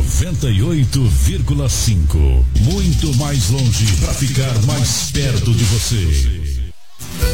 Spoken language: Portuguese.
98,5. Muito mais longe para ficar mais perto de você.